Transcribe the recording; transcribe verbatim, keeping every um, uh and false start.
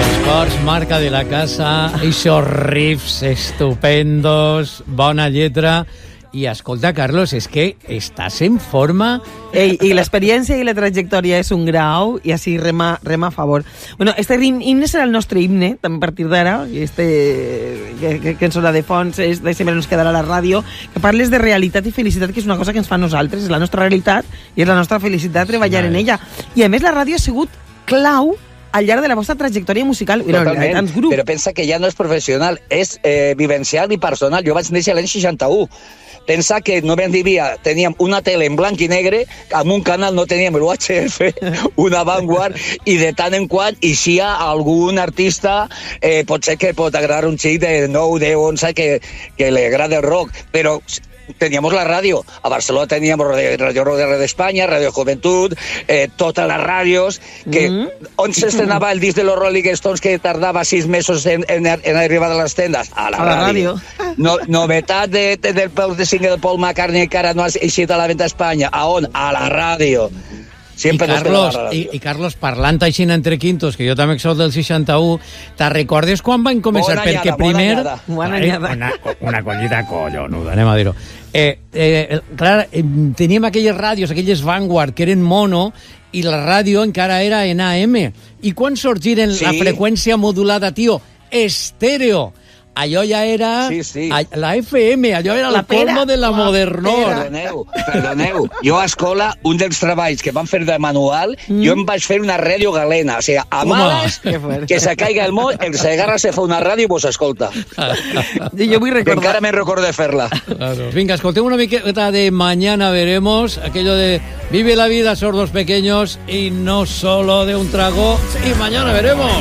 Esports, marca de la casa, eixos riffs estupendos, bona lletra. I escolta, Carlos, és que estàs en forma. Ei, i l'experiència i la trajectòria és un grau, i així rema, rema a favor. Bueno, este himne serà el nostre himne, també a partir d'ara, i este que, que, que ens sona de fons, és, de sempre ens quedarà a la ràdio, que parles de realitat i felicitat, que és una cosa que ens fa a nosaltres, és la nostra realitat i és la nostra felicitat treballar en ella. I a més la ràdio ha sigut clau al llarg de la vostra trajectòria musical. Totalment, però pensa que ja no és professional, és eh, vivencial i personal. Jo vaig néixer l'any seixanta-u. Pensa que no ben vivia, teníem una tele en blanc i negre, amb un canal no teníem l'U H F, una Vanguard, i de tant en quant eixia algun artista, eh, potser que pot agradar un xic de nou, deu, onze, que, que li agrada el rock, però teníamos la radio. A Barcelona teníamos Radio Rodeo de España, Radio Juventud, eh, todas las radios, que mm-hmm. on se estrenaba el disc de los Rolling Stones que tardaba seis meses en, en, en arribar a las tendas? A la, a la radio. radio. No, novetat de, de, del de single de Paul McCartney que ara no ha eixit a la venda a Espanya. A on? A la ràdio. Sempre I Carlos, i, i Carlos, parlant així entre quintos, que jo també soc del seixanta-u, te recordes quan van començar? Bona Perquè anyada, primer... bona anyada. Una, una collita collonuda, anem a dir-ho. Eh, eh, clar, eh, teníem aquelles ràdios, aquelles Vanguard, que eren mono, i la ràdio encara era en A M. I quan sorgiren sí. la freqüència modulada, tio, estèreo, allò ja era sí, sí. la F M, allò era la el colmo de la la modernor. Perdoneu, perdoneu. Jo a escola, un dels treballs que van fer de manual, mm. jo em vaig fer una ràdio galena. O sigui, a males, que se caiga el món, el Segarra se fa una ràdio i vos escolta. Jo vull recordar... Encara me'n recordo de fer-la. Claro. Vinga, escoltem una miqueta de Mañana Veremos, aquello de vive la vida, sordos pequeños, y no solo de un trago, y mañana veremos.